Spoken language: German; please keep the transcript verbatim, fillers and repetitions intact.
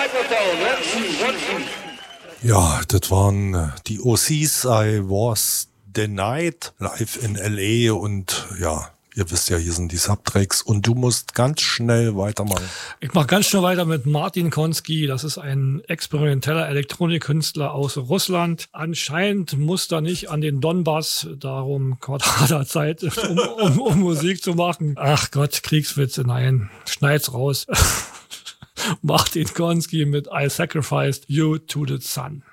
Ja, das waren die O Cs, I Was Denied, live in L A und ja, ihr wisst ja, hier sind die Subtracks und du musst ganz schnell weitermachen. Ich mache ganz schnell weiter mit Martin Konski. Das ist ein experimenteller Elektronikkünstler aus Russland. Anscheinend muss er nicht an den Donbass, darum Quadrater Zeit, um, um, um Musik zu machen. Ach Gott, Kriegswitze, nein, schneid's raus. Martin Konski mit I Sacrificed You to the Sun.